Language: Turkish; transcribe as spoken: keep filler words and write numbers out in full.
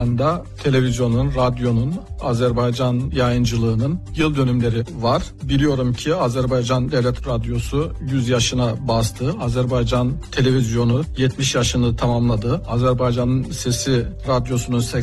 anda televizyonun, radyonun, Azerbaycan yayıncılığının yıl dönümleri var. Biliyorum ki Azerbaycan Devlet Radyosu yüz yaşına bastı. Azerbaycan Televizyonu yetmiş yaşını tamamladı. Azerbaycan'ın Sesi Radyosu'nun